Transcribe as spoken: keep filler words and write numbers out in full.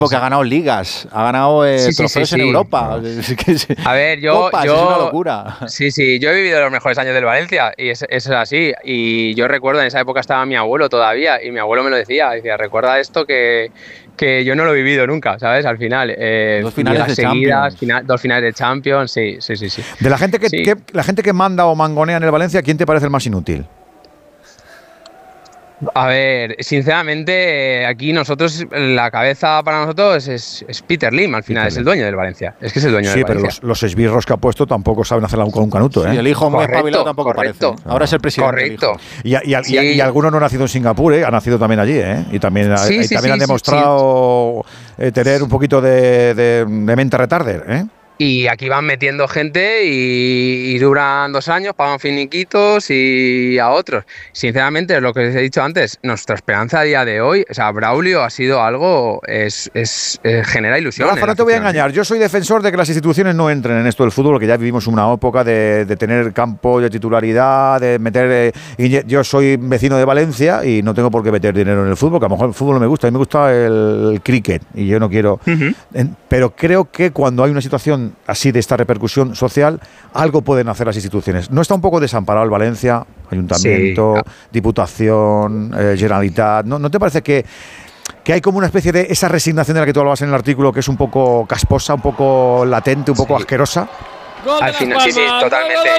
Porque ha ganado ligas, ha ganado eh, sí, sí, trofeos sí, sí. en Europa. A ver, yo, Copas, yo es una locura. Sí, sí, yo he vivido los mejores años del Valencia y es, es así. Y yo recuerdo, en esa época estaba mi abuelo todavía y mi abuelo me lo decía, decía, recuerda esto que, que yo no lo he vivido nunca, ¿sabes? Al final, eh, dos finales de seguidas, Champions. Final, dos finales de Champions, sí, sí, sí, sí. De la gente que, sí. que la gente que manda o mangonea en el Valencia, ¿quién te parece el más inútil? A ver, sinceramente, aquí nosotros, la cabeza para nosotros es, es Peter Lim, al final, Peter es el dueño del Valencia. Es que es el dueño sí, del Valencia. Sí, pero los, los esbirros que ha puesto tampoco saben hacerla con un canuto, ¿eh? Sí, el hijo muy espabilado tampoco correcto. parece. Ahora es el presidente. Correcto. Y, y, y, sí. y, y alguno no ha nacido en Singapur, ¿eh? Ha nacido también allí, ¿eh? Y también, sí, y sí, también sí, han demostrado sí. eh, tener un poquito de, de, de mente retarder, ¿eh? Y aquí van metiendo gente y, y duran dos años, pagan finiquitos y a otros. Sinceramente, lo que les he dicho antes, nuestra esperanza a día de hoy, o sea, Braulio ha sido algo, es, es, es genera ilusión. Rafa, no te voy a engañar, yo soy defensor de que las instituciones no entren en esto del fútbol, que ya vivimos una época de, de tener campo de titularidad, de meter... Eh, yo soy vecino de Valencia y no tengo por qué meter dinero en el fútbol, que a lo mejor el fútbol no me gusta, a mí me gusta el, el cricket y yo no quiero... Uh-huh. En, pero creo que cuando hay una situación así de esta repercusión social, algo pueden hacer las instituciones. ¿No está un poco desamparado el Valencia? Ayuntamiento, sí. Diputación, eh, Generalitat. ¿No, ¿No te parece que, que hay como una especie de esa resignación de la que tú hablabas en el artículo, que es un poco casposa, un poco latente, un poco sí. asquerosa? Al final, sí, sí, totalmente.